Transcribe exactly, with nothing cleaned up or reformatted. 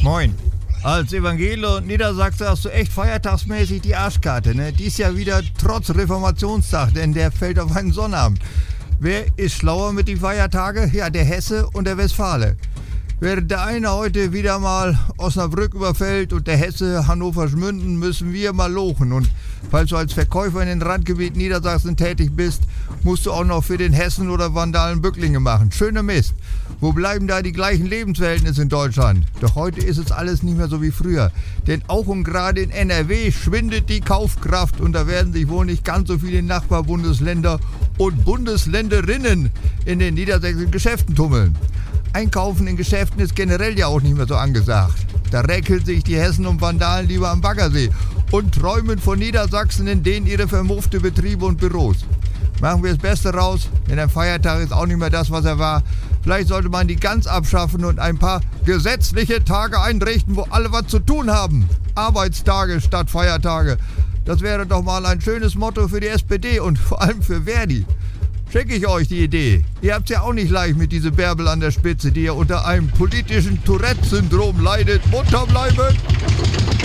Moin. Als Evangeler und Niedersachse hast du echt feiertagsmäßig die Arschkarte, ne? Dies Jahr wieder trotz Reformationstag, denn der fällt auf einen Sonnabend. Wer ist schlauer mit den Feiertagen? Ja, der Hesse und der Westfale. Während der eine heute wieder mal Osnabrück überfällt und der Hesse Hannover-Schmünden, müssen wir mal lochen. Und falls du als Verkäufer in den Randgebieten Niedersachsen tätig bist, musst du auch noch für den Hessen oder Vandalen Bücklinge machen. Schöner Mist. Wo bleiben da die gleichen Lebensverhältnisse in Deutschland? Doch heute ist es alles nicht mehr so wie früher. Denn auch und gerade in N R W schwindet die Kaufkraft und da werden sich wohl nicht ganz so viele Nachbarbundesländer und Bundesländerinnen in den niedersächsischen Geschäften tummeln. Einkaufen in Geschäften ist generell ja auch nicht mehr so angesagt. Da räkeln sich die Hessen und Vandalen lieber am Baggersee und träumen von Niedersachsen, in denen ihre vermuffte Betriebe und Büros. Machen wir das Beste raus, denn ein Feiertag ist auch nicht mehr das, was er war. Vielleicht sollte man die ganz abschaffen und ein paar gesetzliche Tage einrichten, wo alle was zu tun haben. Arbeitstage statt Feiertage. Das wäre doch mal ein schönes Motto für die S P D und vor allem für Verdi. Schicke ich euch die Idee. Ihr habt's ja auch nicht leicht mit dieser Bärbel an der Spitze, die ja unter einem politischen Tourette-Syndrom leidet. Munter bleiben!